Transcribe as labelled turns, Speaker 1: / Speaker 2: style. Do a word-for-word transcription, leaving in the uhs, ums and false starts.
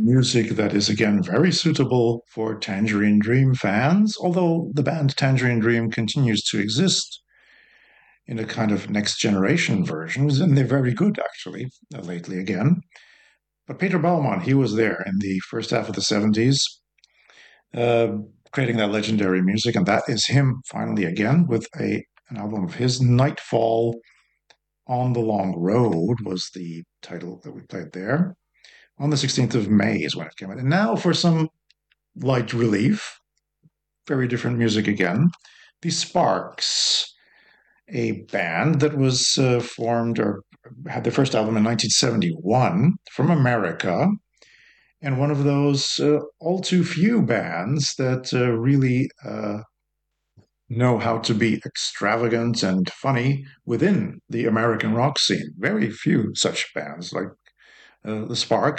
Speaker 1: music that is again very suitable for Tangerine Dream fans, although the band Tangerine Dream continues to exist in a kind of next generation versions, and they're very good actually, uh, lately again. But Peter Baumann, he was there in the first half of the seventies, uh, creating that legendary music, and that is him finally again with a an album of his. Nightfall on the Long Road was the title that we played there. On the sixteenth of May is when it came out. And now for some light relief, very different music again. The Sparks, a band that was uh, formed or had their first album in nineteen seventy-one from America, and one of those uh, all too few bands that uh, really uh, know how to be extravagant and funny within the American rock scene. Very few such bands like uh, the Sparks.